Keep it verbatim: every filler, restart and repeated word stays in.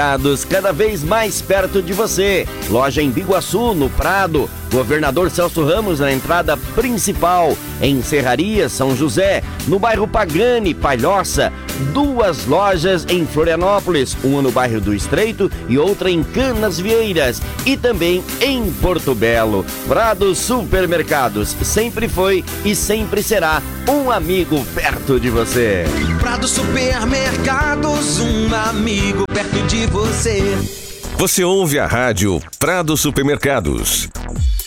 Cada vez mais perto de você. Loja em Biguaçu, no Prado. Governador Celso Ramos na entrada principal. Em Serraria, São José. No bairro Pagani, Palhoça. Duas lojas em Florianópolis. Uma no bairro do Estreito e outra em Canasvieiras. E também em Porto Belo. Prado Supermercados. Sempre foi e sempre será um amigo perto de você. Prado Supermercados, um amigo perto de você. Você ouve a rádio Prado Supermercados.